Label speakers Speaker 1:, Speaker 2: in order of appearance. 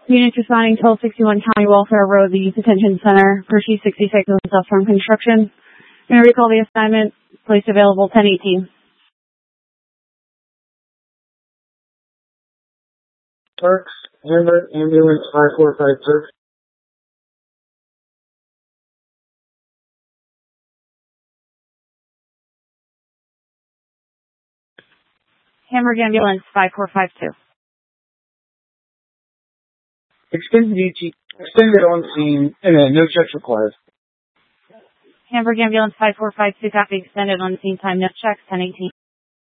Speaker 1: Units responding 1261 County Welfare Road, the Youth Detention Center, Hershey 66 and South Farm Construction. May I recall the assignment? Place available 1018.
Speaker 2: Turks, Hammer, ambulance 5452.
Speaker 1: Hamburg Ambulance 5452.
Speaker 2: Extended on scene, and then no checks required.
Speaker 1: Hamburg Ambulance 5452, copy extended on scene time, no checks, 1018.